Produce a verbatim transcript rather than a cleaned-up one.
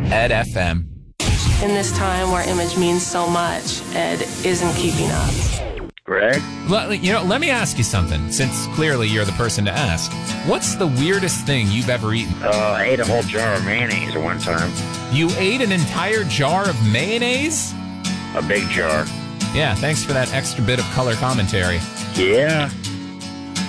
Ed F M. In this time where image means so much, Ed isn't keeping up. Greg? Well, you know, let me ask you something, since clearly you're the person to ask. What's the weirdest thing you've ever eaten? Uh, I ate a whole jar of mayonnaise at one time. You ate an entire jar of mayonnaise? A big jar. Yeah, thanks for that extra bit of color commentary. Yeah.